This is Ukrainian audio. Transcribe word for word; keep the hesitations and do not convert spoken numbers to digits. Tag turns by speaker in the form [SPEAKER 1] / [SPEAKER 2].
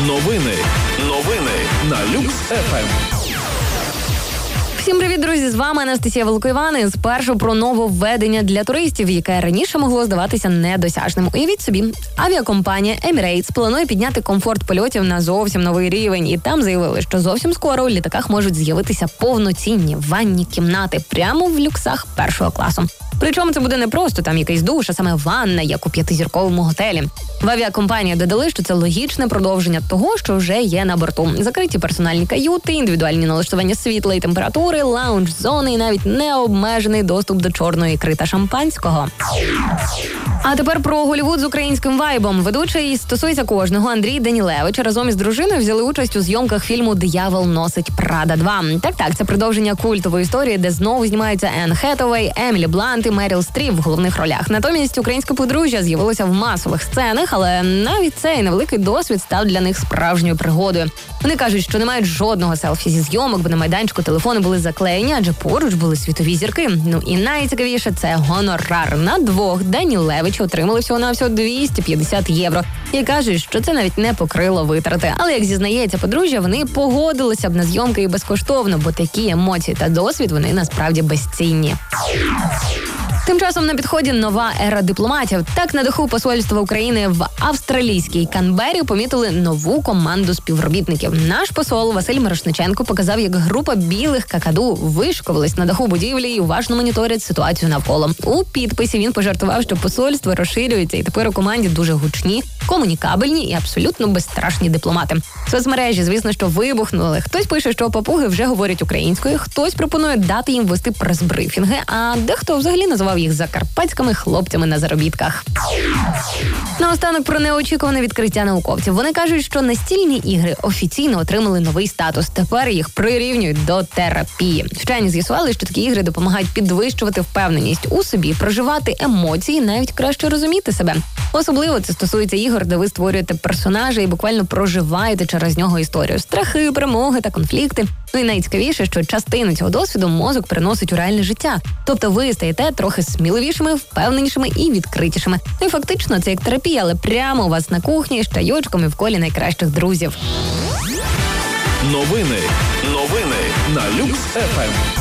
[SPEAKER 1] Новини. Новини на Люкс еф ем.
[SPEAKER 2] Всім привіт, друзі! З вами Анастасія Великоївани. Спершу про нововведення для туристів, яке раніше могло здаватися недосяжним. Уявіть собі, авіакомпанія Emirates планує підняти комфорт польотів на зовсім новий рівень. І там заявили, що зовсім скоро у літаках можуть з'явитися повноцінні ванні кімнати прямо в люксах першого класу. Причому це буде не просто там якийсь душ, а саме ванна, як у п'ятизірковому готелі. В авіакомпанії додали, що це логічне продовження того, що вже є на борту. Закриті персональні каюти, індивідуальні налаштування світла і температури, лаунж-зони і навіть необмежений доступ до чорної ікри та шампанського. А тепер про Голлівуд з українським вайбом. Ведучий «Стосується кожного» Андрій Данілевич разом із дружиною взяли участь у зйомках фільму «Диявол носить Прада два». Так-так, це продовження культової історії, де знову знімаються Енн Хетовей, Емілі Блант і Меріл Стріп в головних ролях. Натомість українське подружжя з'явилося в масових сценах, але навіть цей невеликий досвід став для них справжньою пригодою. Вони кажуть, що не мають жодного селфі зі зйомок, бо на майданчику телефони були заклеєні, адже поруч були світові зірки. Ну і найцікавіше – це гонорар. На двох Данілевич отримали всього-навсього двісті п'ятдесят євро. І кажуть, що це навіть не покрило витрати. Але, як зізнається подружжя, вони погодилися б на зйомки і безкоштовно, бо такі емоції та досвід, вони насправді безцінні. Тим часом на підході нова ера дипломатів. Так, на даху посольства України в австралійській Канбері помітили нову команду співробітників. Наш посол Василь Мирошниченко показав, як група білих какаду вишкувались на даху будівлі і уважно моніторять ситуацію навколо. У підписі він пожартував, що посольство розширюється, і тепер у команді дуже гучні, комунікабельні і абсолютно безстрашні дипломати. Соцмережі, звісно, що вибухнули. Хтось пише, що папуги вже говорять українською, хтось пропонує дати їм вести прес-брифінги, а дехто взагалі називав їх закарпатськими хлопцями на заробітках. Наостанок про неочікуване відкриття науковців. Вони кажуть, що настільні ігри офіційно отримали новий статус. Тепер їх прирівнюють до терапії. Вчені з'ясували, що такі ігри допомагають підвищувати впевненість у собі, проживати емоції, навіть краще розуміти себе. Особливо це стосується ігор, де ви створюєте персонажа і буквально проживаєте через нього історію. Страхи, перемоги та конфлікти. Ну і найцікавіше, що частину цього досвіду мозок переносить у реальне життя. Тобто ви стаєте трохи сміливішими, впевненішими і відкритішими. Ну і фактично це як терапія, але прямо у вас на кухні з чайочком і в колі найкращих друзів.
[SPEAKER 1] Новини. Новини на Люкс еф ем.